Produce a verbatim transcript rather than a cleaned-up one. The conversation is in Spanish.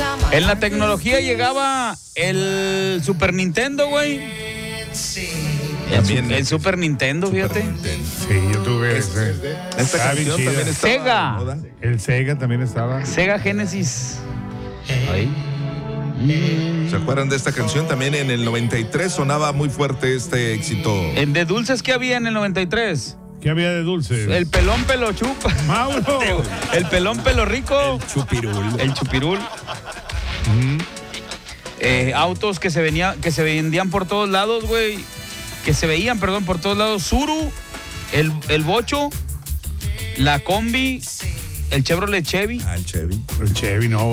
En la tecnología llegaba el Super Nintendo, güey. El, su- el Super Nintendo, fíjate. Sí, yo tuve ese. Esta Estaba bien canción chida. también estaba Sega. de moda. El Sega también estaba. Sega Genesis. Ahí. ¿Se acuerdan de esta canción? También en el noventa y tres sonaba muy fuerte este éxito. En de dulces, ¿qué había en el noventa y tres? ¿Qué había de dulce? El pelón pelo chupa. Mauro. El pelón pelo rico. Chupirul. El chupirul. Eh, autos que se venía, que se vendían por todos lados, güey. Que se veían, perdón, por todos lados. Suru, el, el bocho, la combi, el Chevrolet Chevy. Ah, el Chevy. El Chevy, no.